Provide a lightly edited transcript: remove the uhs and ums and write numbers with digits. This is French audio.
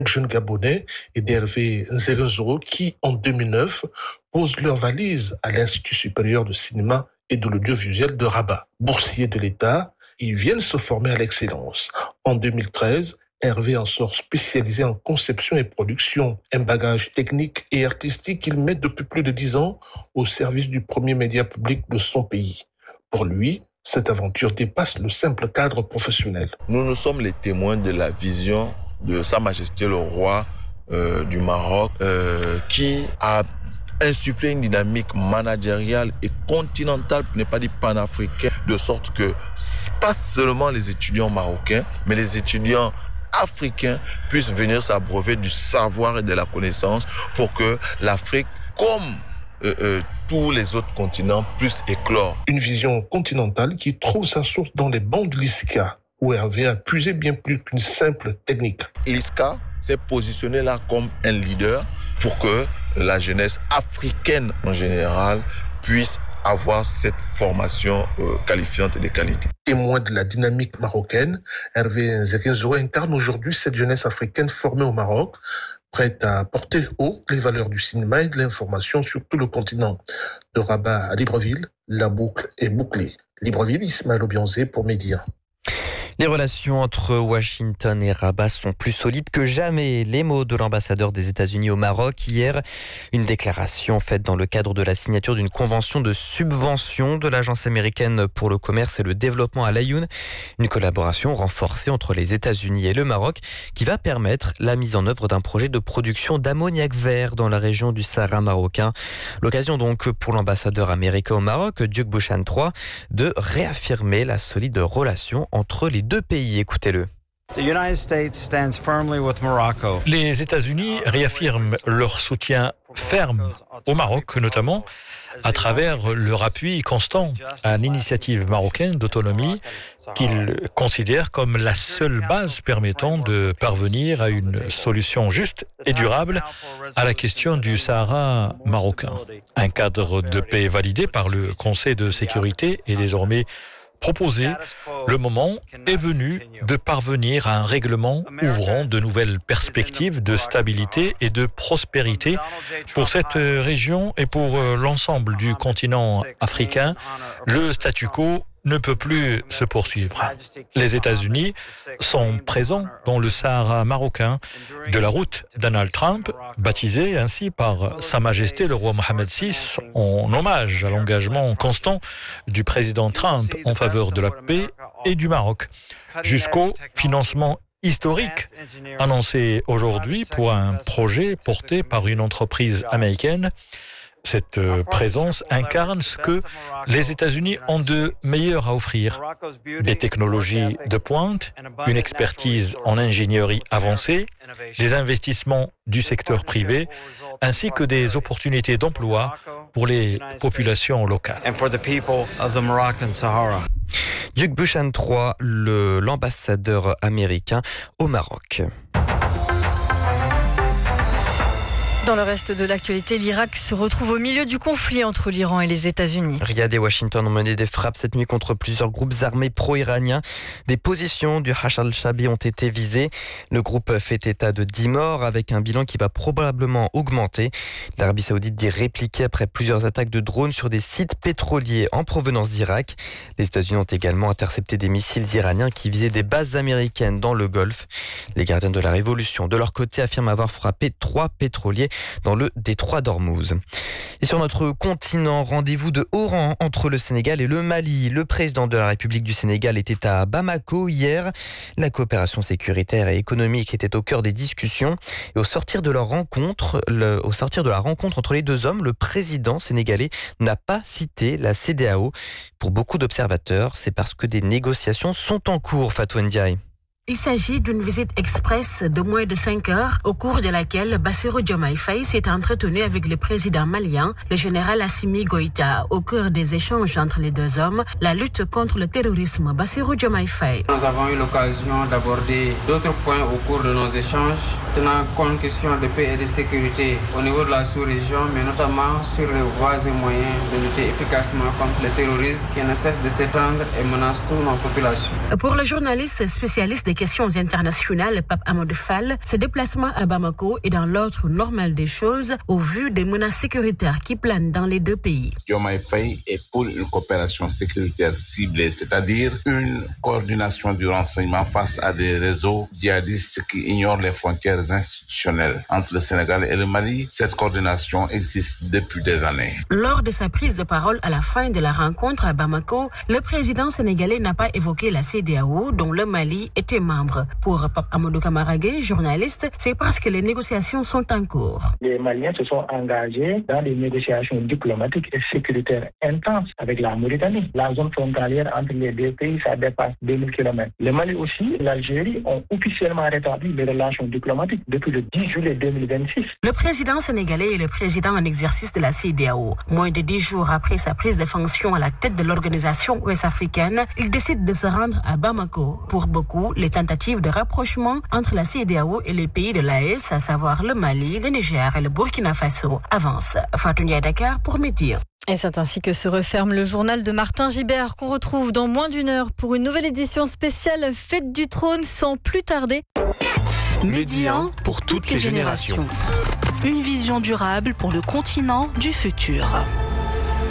jeunes Gabonais et d'Hervé Nzérenzoro qui, en 2009, posent leurs valises à l'Institut supérieur de cinéma et de l'audiovisuel de Rabat. Boursiers de l'État, ils viennent se former à l'excellence. En 2013, Hervé en sort spécialisé en conception et production, un bagage technique et artistique qu'il met depuis plus de 10 ans au service du premier média public de son pays. Pour lui, cette aventure dépasse le simple cadre professionnel. Nous sommes les témoins de la vision de Sa Majesté le Roi du Maroc qui a insufflé une dynamique managériale et continentale, pour ne pas dire panafricaine, de sorte que pas seulement les étudiants marocains, mais les étudiants africains puissent venir s'abreuver du savoir et de la connaissance pour que l'Afrique, comme tous les autres continents, puissent éclore. Une vision continentale qui trouve sa source dans les bancs de l'ISCA, où Hervé a puisé bien plus qu'une simple technique. L'ISCA s'est positionné là comme un leader pour que la jeunesse africaine en général puisse avoir cette formation qualifiante et de qualité. Témoin de la dynamique marocaine, Hervé Nzérenzoro incarne aujourd'hui cette jeunesse africaine formée au Maroc, prête à porter haut les valeurs du cinéma et de l'information sur tout le continent. De Rabat à Libreville, la boucle est bouclée. Libreville, Ismaël Obianzé pour Média. Les relations entre Washington et Rabat sont plus solides que jamais. Les mots de l'ambassadeur des États-Unis au Maroc hier. Une déclaration faite dans le cadre de la signature d'une convention de subvention de l'Agence américaine pour le commerce et le développement à l'Aïoun. Une collaboration renforcée entre les États-Unis et le Maroc qui va permettre la mise en œuvre d'un projet de production d'ammoniac vert dans la région du Sahara marocain. L'occasion donc pour l'ambassadeur américain au Maroc, Duc Bouchan III, de réaffirmer la solide relation entre les deux pays. Écoutez-le. Les États-Unis réaffirment leur soutien ferme au Maroc, notamment à travers leur appui constant à l'initiative marocaine d'autonomie qu'ils considèrent comme la seule base permettant de parvenir à une solution juste et durable à la question du Sahara marocain. Un cadre de paix validé par le Conseil de sécurité est désormais proposé. Le moment est venu de parvenir à un règlement ouvrant de nouvelles perspectives de stabilité et de prospérité pour cette région et pour l'ensemble du continent africain. Le statu quo ne peut plus se poursuivre. Les États-Unis sont présents dans le Sahara marocain de la route Donald Trump, baptisée ainsi par Sa Majesté le roi Mohammed VI en hommage à l'engagement constant du président Trump en faveur de la paix et du Maroc, jusqu'au financement historique annoncé aujourd'hui pour un projet porté par une entreprise américaine. Cette présence incarne ce que les États-Unis ont de meilleur à offrir. Des technologies de pointe, une expertise en ingénierie avancée, des investissements du secteur privé, ainsi que des opportunités d'emploi pour les populations locales. Duc Bouchan III, l'ambassadeur américain au Maroc. Dans le reste de l'actualité, l'Irak se retrouve au milieu du conflit entre l'Iran et les États-Unis. Riyad et Washington ont mené des frappes cette nuit contre plusieurs groupes armés pro-iraniens. Des positions du Hashd al-Shaabi ont été visées. Le groupe fait état de 10 morts avec un bilan qui va probablement augmenter. L'Arabie Saoudite dit répliquer après plusieurs attaques de drones sur des sites pétroliers en provenance d'Irak. Les États-Unis ont également intercepté des missiles iraniens qui visaient des bases américaines dans le Golfe. Les gardiens de la Révolution, de leur côté, affirment avoir frappé 3 pétroliers dans le détroit d'Ormuz. Et sur notre continent, rendez-vous de haut rang entre le Sénégal et le Mali. Le président de la République du Sénégal était à Bamako hier. La coopération sécuritaire et économique était au cœur des discussions. Et au sortir de la rencontre entre les deux hommes, le président sénégalais n'a pas cité la CEDEAO. Pour beaucoup d'observateurs, c'est parce que des négociations sont en cours, Fatou Ndiaye. Il s'agit d'une visite express de moins de 5 heures au cours de laquelle Bassirou Diomaye Faye s'est entretenu avec le président malien, le général Assimi Goïta. Au cœur des échanges entre les deux hommes, la lutte contre le terrorisme. Bassirou Diomaye Faye. Nous avons eu l'occasion d'aborder d'autres points au cours de nos échanges, tenant compte questions de paix et de sécurité au niveau de la sous-région, mais notamment sur les voies et moyens de lutter efficacement contre le terrorisme qui ne cesse de s'étendre et menace toutes nos populations. Pour le journaliste spécialiste des des questions internationales, Pape Amadou Fall, ce déplacement à Bamako est dans l'ordre normal des choses au vu des menaces sécuritaires qui planent dans les deux pays. Diomaye Faye est pour une coopération sécuritaire ciblée, c'est-à-dire une coordination du renseignement face à des réseaux djihadistes qui ignorent les frontières institutionnelles entre le Sénégal et le Mali. Cette coordination existe depuis des années. Lors de sa prise de parole à la fin de la rencontre à Bamako, le président sénégalais n'a pas évoqué la CEDEAO dont le Mali était membre. Pour Pape Amadou Camaragué, journaliste, c'est parce que les négociations sont en cours. Les Maliens se sont engagés dans des négociations diplomatiques et sécuritaires intenses avec la Mauritanie. La zone frontalière entre les deux pays, ça dépasse 2000 km. Le Mali aussi, l'Algérie ont officiellement rétabli les relations diplomatiques depuis le 10 juillet 2026. Le président sénégalais est le président en exercice de la CEDEAO. Moins de 10 jours après sa prise de fonction à la tête de l'organisation ouest-africaine, il décide de se rendre à Bamako. Pour beaucoup, les tentatives de rapprochement entre la CEDEAO et les pays de l'AES, à savoir le Mali, le Niger et le Burkina Faso, avancent. Fatou Ndiaye, Dakar pour Midi. Et c'est ainsi que se referme le journal de Martin Gibert qu'on retrouve dans moins d'une heure pour une nouvelle édition spéciale Fête du Trône sans plus tarder. Midi 1 pour toutes les générations. Une vision durable pour le continent du futur.